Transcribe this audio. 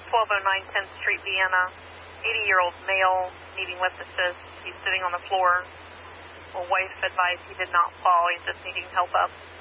1209 10th Street, Vienna. 80-year-old male needing lift assist. He's sitting on the floor. Well, wife advised he did not fall. He's just needing help up.